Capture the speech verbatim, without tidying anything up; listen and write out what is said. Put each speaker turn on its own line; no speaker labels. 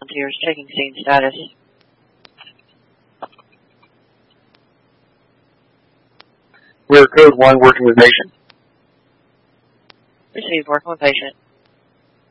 volunteers checking scene status.
We're code one working with patient.
Received, working with patient.